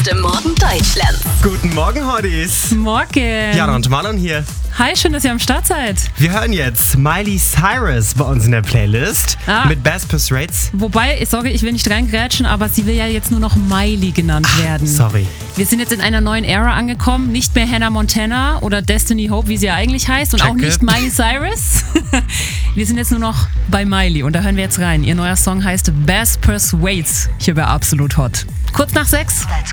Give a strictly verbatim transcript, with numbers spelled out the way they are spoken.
beste Morgen Deutschlands. Guten Morgen, Hotties. Morgen. Jana und Marlon hier. Hi, schön, dass ihr am Start seid. Wir hören jetzt Miley Cyrus bei uns in der Playlist Ah. mit Best Puss Rates. Wobei, sorry, ich will nicht reingrätschen, aber sie will ja jetzt nur noch Miley genannt werden. Sorry. Wir sind jetzt in einer neuen Ära angekommen. Nicht mehr Hannah Montana oder Destiny Hope, wie sie ja eigentlich heißt. Und Check auch nicht it. Miley Cyrus. Wir sind jetzt nur noch bei Miley und da hören wir jetzt rein. Ihr neuer Song heißt Best Puss Rates. Hier bei Absolut Hot. Kurz nach sechs.